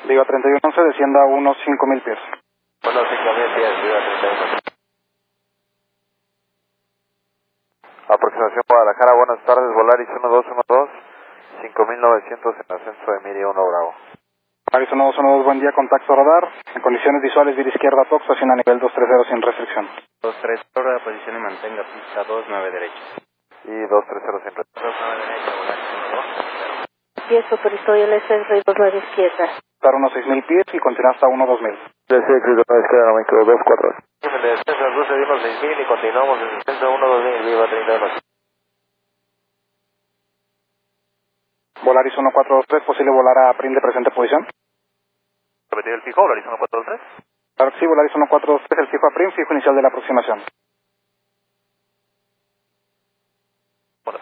Viva 3111, descienda a unos 5,000 pies. Bueno, 5,000 pies, Viva 31. Aproximación Guadalajara, buenas tardes, Volaris 1212, 5,900 en ascenso de Miri 1 Bravo. Volaris 1212, buen día, contacto radar. En condiciones visuales, vía izquierda, TOC, estaciona a nivel 230 sin restricción. 230, posición y mantenga pista 29 derecha. Y 230 sin restricción. 29 derecha, Volaris 12. 10 autorizó y el S-Ray 29 izquierda. Estar unos 6,000 pies y continúa hasta 12000. Desde Cristo, no izquierda, no me quedo 24. De descenso al cruce de unos 6,000 y continuamos en descenso 1-2000, Viva 32. Volaris 1423, posible volar a PRIM de presente posición. ¿Repetir el fijo, Volaris 1423? Claro que sí, Volaris 1423, el fijo a PRIM, fijo inicial de la aproximación. Bueno.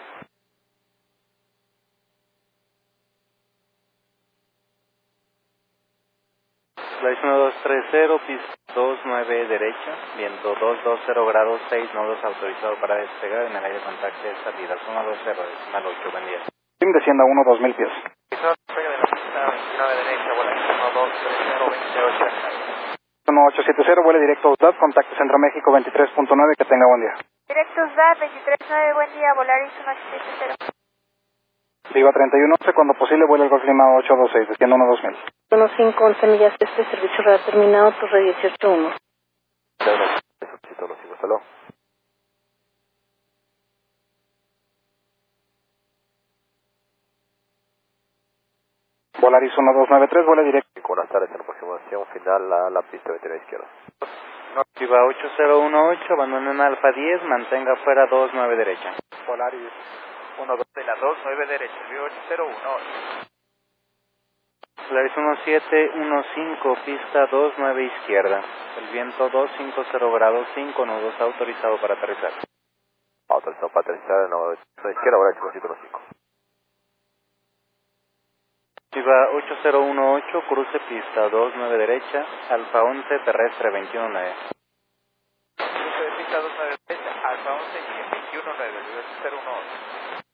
Volaris 1230, pista 29 derecha, viento 220 grados, 6 nodos autorizado para despegar en el aire contacto de salida, 120, decimal 8, buen día. PRIM descienda a 12000 pies. Despega de la pista 29 derecha, Volaris 1230, 2880. 1870, vuele directo a USDAT, contacto Centro México 23.9, que tenga buen día. Directo USDAT 23.9, buen día, Volaris 1870. Viva 3111, cuando posible vuela el Golf Lima 826, descienda 12000. 1511 millas este, servicio radar terminado, torre 18-1. Necesito los hijos, hasta luego. Volaris 1293, vuela directo. Buenas tardes, en aproximación final a la pista veterana izquierda. Viva 8018, abandonen Alfa 10, mantenga fuera 29 derecha. Volaris 12 de la 29 derecha, Viva 801. Volaris 1715, pista 29 izquierda. El viento 250 grados, 5 nudos, autorizado para aterrizar. Autorizado para aterrizar en la izquierda, Volaris 5. Viva 8018, cruce pista 29 derecha, Alfa 11, terrestre 219. Cruce de pista 29 derecha, Alfa 11 y 219, Viva 801.